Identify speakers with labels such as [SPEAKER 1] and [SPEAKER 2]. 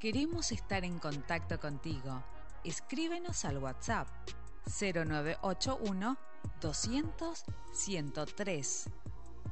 [SPEAKER 1] Queremos estar en contacto contigo. Escríbenos al WhatsApp 0981 200 103.